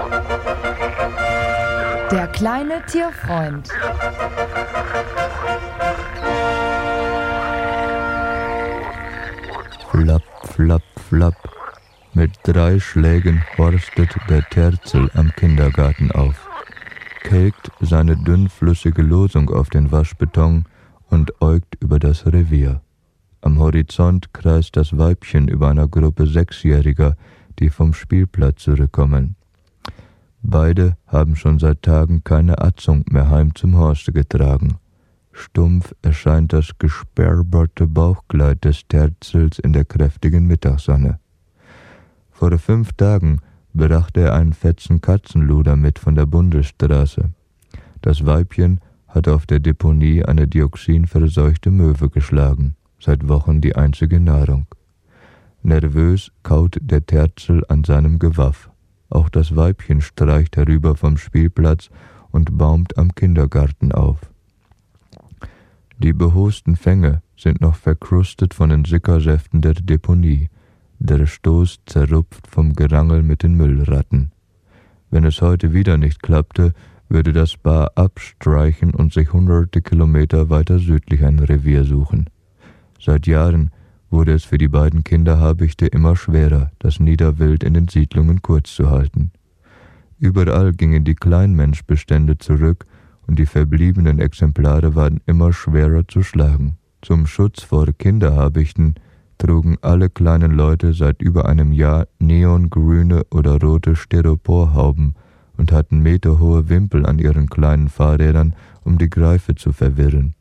Der kleine Tierfreund. Flapp, flapp, flapp. Mit 3 Schlägen horstet der Terzel am Kindergarten auf, kelkt seine dünnflüssige Losung auf den Waschbeton und äugt über das Revier. Am Horizont kreist das Weibchen über einer Gruppe 6-Jähriger, die vom Spielplatz zurückkommen. Beide haben schon seit Tagen keine Atzung mehr heim zum Horste getragen. Stumpf erscheint das gesperrberte Bauchkleid des Terzels in der kräftigen Mittagssonne. Vor 5 Tagen brachte er einen fetzen Katzenluder mit von der Bundesstraße. Das Weibchen hat auf der Deponie eine dioxinverseuchte Möwe geschlagen, seit Wochen die einzige Nahrung. Nervös kaut der Terzel an seinem Gewaff. Auch das Weibchen streicht herüber vom Spielplatz und baumt am Kindergarten auf. Die behosten Fänge sind noch verkrustet von den Sickersäften der Deponie, der Stoß zerrupft vom Gerangel mit den Müllratten. Wenn es heute wieder nicht klappte, würde das Paar abstreichen und sich hunderte Kilometer weiter südlich ein Revier suchen. Seit Jahren wurde es für die beiden Kinderhabichte immer schwerer, das Niederwild in den Siedlungen kurz zu halten. Überall gingen die Kleinmenschbestände zurück und die verbliebenen Exemplare waren immer schwerer zu schlagen. Zum Schutz vor Kinderhabichten trugen alle kleinen Leute seit über einem Jahr neongrüne oder rote Styroporhauben und hatten meterhohe Wimpel an ihren kleinen Fahrrädern, um die Greife zu verwirren.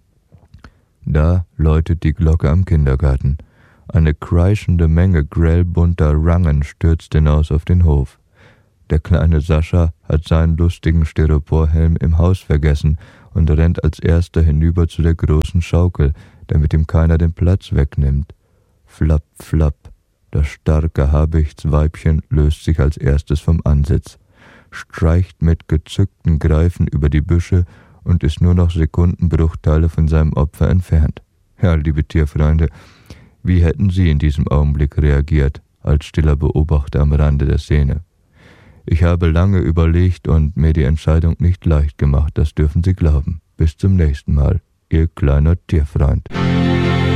Da läutet die Glocke am Kindergarten. Eine kreischende Menge grellbunter Rangen stürzt hinaus auf den Hof. Der kleine Sascha hat seinen lustigen Styroporhelm im Haus vergessen und rennt als erster hinüber zu der großen Schaukel, damit ihm keiner den Platz wegnimmt. Flapp, flapp. Das starke Habichtsweibchen löst sich als erstes vom Ansitz, streicht mit gezückten Greifen über die Büsche und ist nur noch Sekundenbruchteile von seinem Opfer entfernt. Ja, liebe Tierfreunde, wie hätten Sie in diesem Augenblick reagiert, als stiller Beobachter am Rande der Szene? Ich habe lange überlegt und mir die Entscheidung nicht leicht gemacht, das dürfen Sie glauben. Bis zum nächsten Mal, Ihr kleiner Tierfreund.